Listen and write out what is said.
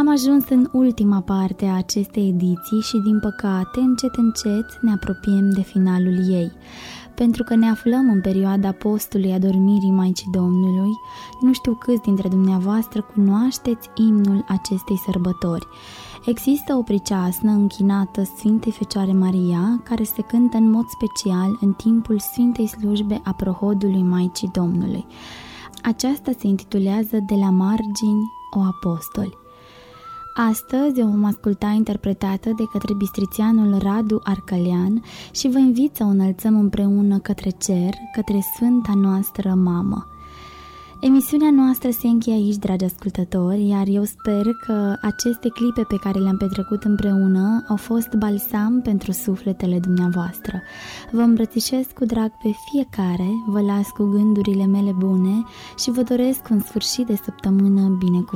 Am ajuns în ultima parte a acestei ediții și, din păcate, încet ne apropiem de finalul ei. Pentru că ne aflăm în perioada postului adormirii Maicii Domnului, nu știu câți dintre dumneavoastră cunoașteți imnul acestei sărbători. Există o priceasnă închinată Sfintei Fecioare Maria, care se cântă în mod special în timpul Sfintei Slujbe a Prohodului Maicii Domnului. Aceasta se intitulează De la margini, o apostoli. Astăzi o vom asculta interpretată de către bistrițeanul Radu Arcălean și vă invit să o înălțăm împreună către cer, către Sfânta noastră Mamă. Emisiunea noastră se încheie aici, dragi ascultători, iar eu sper că aceste clipe pe care le-am petrecut împreună au fost balsam pentru sufletele dumneavoastră. Vă îmbrățișez cu drag pe fiecare, vă las cu gândurile mele bune și vă doresc un sfârșit de săptămână binecuvântat.